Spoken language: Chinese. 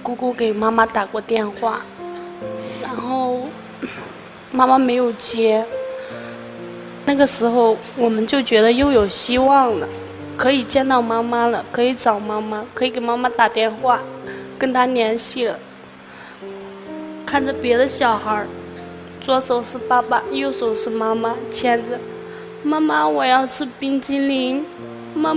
姑姑给妈妈打过电话，然后妈妈没有接。那个时候我们就觉得又有希望了，可以见到妈妈了，可以找妈妈，可以给妈妈打电话，跟她联系了。看着别的小孩，左手是爸爸，右手是妈妈牵着，妈妈我要吃冰淇淋，